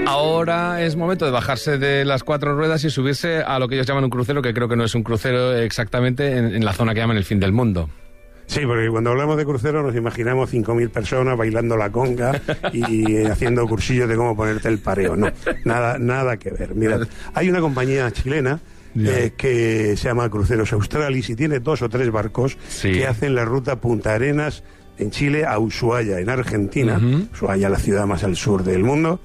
Ahora es momento de bajarse de las 4 ruedas y subirse a lo que ellos llaman un crucero, que creo que no es un crucero exactamente, en la zona que llaman el fin del mundo. Sí, porque cuando hablamos de crucero nos imaginamos 5.000 personas bailando la conga y haciendo cursillos de cómo ponerte el pareo. No, nada que ver. Mira, hay una compañía chilena que se llama Cruceros Australis y tiene 2 o 3 barcos que hacen la ruta Punta Arenas en Chile a Ushuaia, en Argentina. Ushuaia, la ciudad más al sur del mundo.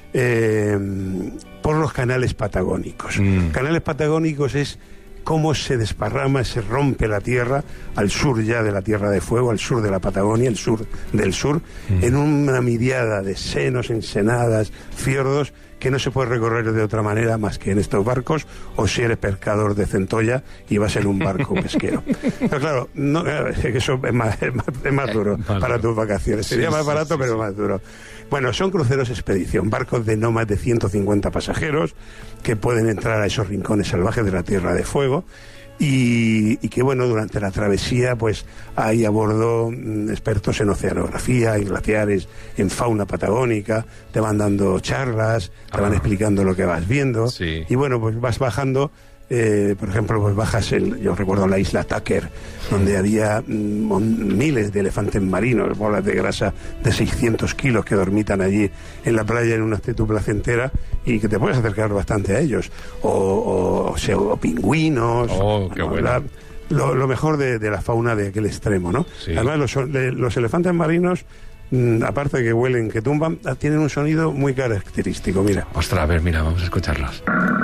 Por los canales patagónicos. Canales patagónicos es cómo se desparrama, se rompe la tierra al sur ya de la Tierra de Fuego, al sur de la Patagonia, el sur del sur, en una miriada de senos, ensenadas, fiordos, que no se puede recorrer de otra manera más que en estos barcos, o si eres pescador de centolla y vas en un barco pesquero. Pero claro, eso es más duro para tus vacaciones. Sería más barato, pero más duro. Bueno, son cruceros expedición, barcos de no más de 150 pasajeros que pueden entrar a esos rincones salvajes de la Tierra de Fuego y que, bueno, durante la travesía pues hay a bordo expertos en oceanografía, en glaciares, en fauna patagónica, te van dando charlas, te van explicando lo que vas viendo y, bueno, pues vas bajando. Por ejemplo, pues bajas yo recuerdo la isla Tucker, donde había miles de elefantes marinos, bolas de grasa de 600 kilos que dormitan allí en la playa en una actitud placentera y que te puedes acercar bastante a ellos, o pingüinos. Qué bueno. Lo mejor de la fauna de aquel extremo, ¿no? Además, los elefantes marinos, aparte de que huelen, que tumban, tienen un sonido muy característico. Mira. Ostras, a ver, mira, vamos a escucharlos.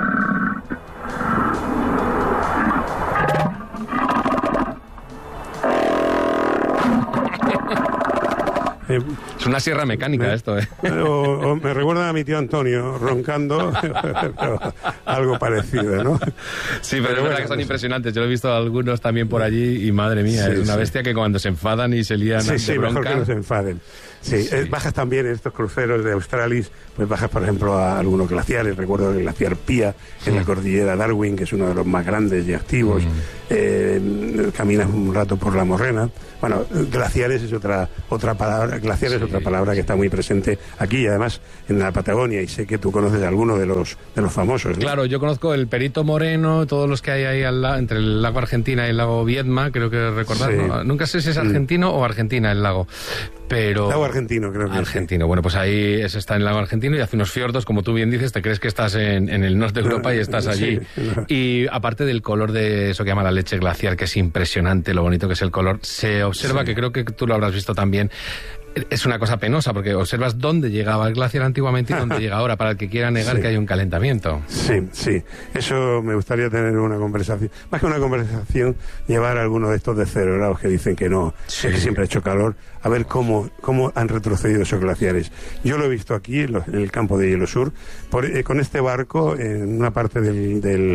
Es una sierra mecánica esto, o me recuerda a mi tío Antonio roncando, algo parecido, ¿no? Sí, pero es verdad que son impresionantes. Yo lo he visto a algunos también por allí y madre mía, es una bestia que cuando se enfadan y se lían de bronca... mejor que no se enfaden. Bajas también en estos cruceros de Australis, pues bajas, por ejemplo, a algunos glaciares. Recuerdo el glaciar Pía en la cordillera Darwin, que es uno de los más grandes y activos. Caminas un rato por la morrena. Bueno, glaciares es otra palabra. Glaciar es otra palabra que está muy presente aquí y además en la Patagonia, y sé que tú conoces alguno de los famosos, ¿no? Claro, yo conozco el Perito Moreno, todos los que hay ahí entre el lago Argentina y el lago Viedma, creo que recordar, ¿no? Nunca sé si es argentino o Argentina el lago, pero... Lago argentino, creo que argentino, bueno, pues ahí está en el lago argentino y hace unos fiordos, como tú bien dices, te crees que estás en el norte de Europa y estás allí. Y aparte del color de eso que llama la leche glaciar, que es impresionante, lo bonito que es el color, se observa, que creo que tú lo habrás visto también. Es una cosa penosa porque observas dónde llegaba el glaciar antiguamente y dónde llega ahora, para el que quiera negar que hay un calentamiento. Sí. Eso me gustaría tener una conversación. Más que una conversación, llevar a alguno de estos de 0 grados que dicen que no, es que siempre ha hecho calor, a ver cómo han retrocedido esos glaciares. Yo lo he visto aquí, en el campo de Hielo Sur, con este barco, en una parte del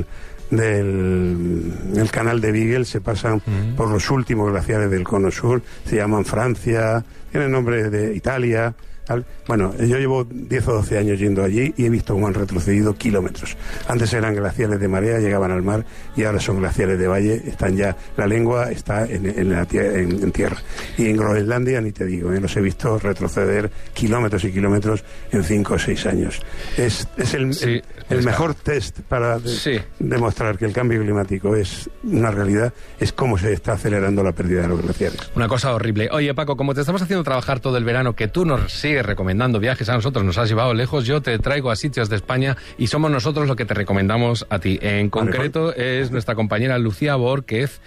canal de Beagle se pasan por los últimos glaciares del cono sur, se llaman Francia, tienen nombre de Italia, tal. Bueno, yo llevo 10 o 12 años yendo allí y he visto cómo han retrocedido kilómetros. Antes eran glaciares de marea, llegaban al mar, y ahora son glaciares de valle, la lengua está en tierra. Y en Groenlandia ni te digo, los he visto retroceder kilómetros y kilómetros en 5 o 6 años. Es el mejor test para demostrar que el cambio climático es una realidad, es cómo se está acelerando la pérdida de los glaciares. Una cosa horrible. Oye, Paco, como te estamos haciendo trabajar todo el verano, que tú nos sigues recomendando viajes a nosotros, nos has llevado lejos, yo te traigo a sitios de España y somos nosotros lo que te recomendamos a ti. En concreto es nuestra compañera Lucía Borquez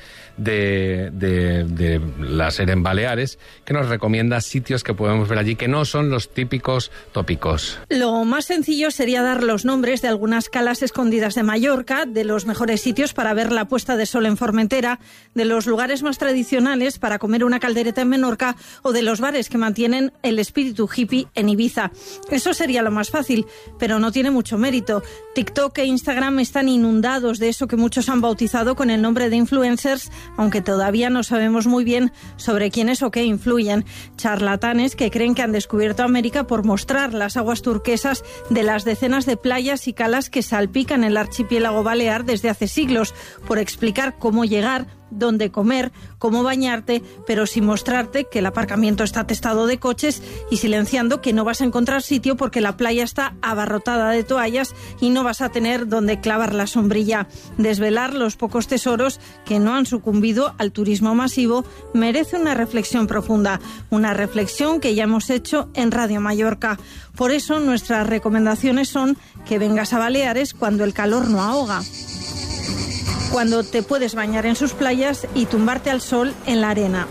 de la SER en Baleares, que nos recomienda sitios que podemos ver allí que no son los típicos tópicos. Lo más sencillo sería dar los nombres de algunas calas escondidas de Mallorca, de los mejores sitios para ver la puesta de sol en Formentera, de los lugares más tradicionales para comer una caldereta en Menorca o de los bares que mantienen el espíritu hippie en Ibiza. Eso sería lo más fácil, pero no tiene mucho mérito. TikTok e Instagram están inundados de eso que muchos han bautizado con el nombre de influencers, aunque todavía no sabemos muy bien sobre quiénes o qué influyen. Charlatanes que creen que han descubierto América por mostrar las aguas turquesas de las decenas de playas y calas que salpican el archipiélago balear desde hace siglos, por explicar cómo llegar dónde comer, cómo bañarte, pero sin mostrarte que el aparcamiento está atestado de coches y silenciando que no vas a encontrar sitio porque la playa está abarrotada de toallas y no vas a tener dónde clavar la sombrilla. Desvelar los pocos tesoros que no han sucumbido al turismo masivo merece una reflexión profunda, una reflexión que ya hemos hecho en Radio Mallorca. Por eso nuestras recomendaciones son que vengas a Baleares cuando el calor no ahoga, cuando te puedes bañar en sus playas y tumbarte al sol en la arena.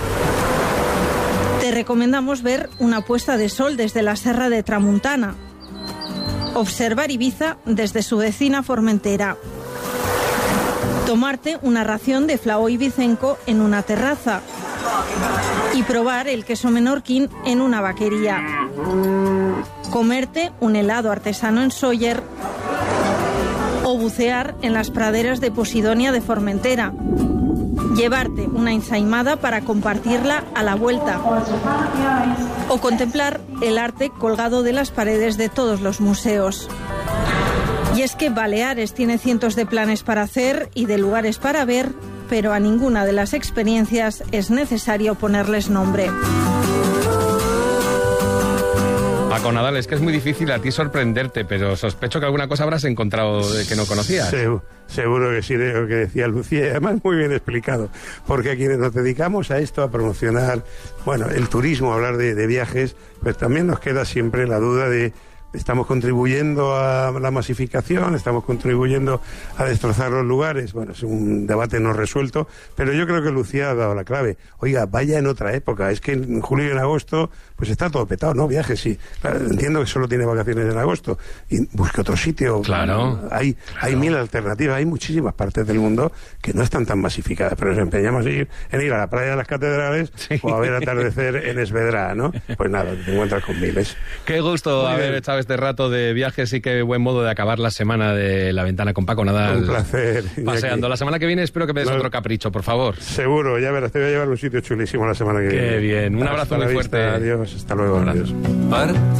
Te recomendamos ver una puesta de sol desde la Serra de Tramuntana, observar Ibiza desde su vecina Formentera, tomarte una ración de flaó ibicenco en una terraza y probar el queso menorquín en una vaquería, comerte un helado artesano en Sóller o bucear en las praderas de Posidonia de Formentera, llevarte una ensaimada para compartirla a la vuelta o contemplar el arte colgado de las paredes de todos los museos. Y es que Baleares tiene cientos de planes para hacer y de lugares para ver, pero a ninguna de las experiencias es necesario ponerles nombre. Paco Nadal, es que es muy difícil a ti sorprenderte, pero sospecho que alguna cosa habrás encontrado que no conocías. Seguro que sí, lo que decía Lucía, y además muy bien explicado, porque a quienes nos dedicamos a esto, a promocionar, bueno, el turismo, a hablar de viajes, pues también nos queda siempre la duda de: ¿estamos contribuyendo a la masificación? ¿Estamos contribuyendo a destrozar los lugares? Bueno, es un debate no resuelto, pero yo creo que Lucía ha dado la clave. Oiga, vaya en otra época. Es que en julio y en agosto pues está todo petado, ¿no? Viajes, sí. Claro, entiendo que solo tiene vacaciones en agosto. Y busque otro sitio. Claro. Hay mil alternativas. Hay muchísimas partes del mundo que no están tan masificadas, pero nos empeñamos en ir a la playa de las Catedrales, sí, o a ver atardecer en Esvedra, ¿no? Pues nada, te encuentras con miles. Qué gusto haber echado este rato de viajes y qué buen modo de acabar la semana de La Ventana con Paco Nadal. Un placer. Paseando. La semana que viene espero que me des otro capricho, por favor. Seguro, ya verás, te voy a llevar a un sitio chulísimo la semana que viene. Qué bien. Un abrazo muy fuerte. Adiós, hasta luego. Adiós.